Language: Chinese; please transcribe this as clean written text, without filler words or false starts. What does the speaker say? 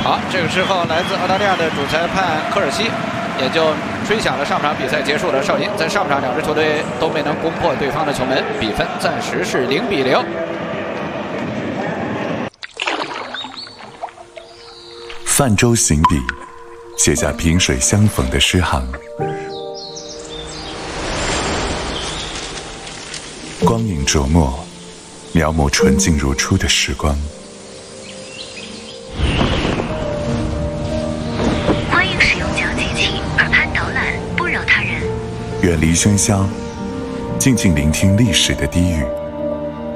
好，这个时候来自澳大利亚的主裁判科尔西也就吹响了上场比赛结束的哨音。在上场，两支球队都没能攻破对方的球门，比分暂时是0-0。 泛舟行笔，写下萍水相逢的诗行。光影琢磨，描摹纯净如初的时光。 欢迎使用讲机器，耳畔导览，不扰他人。 远离喧嚣，静静聆听历史的低语。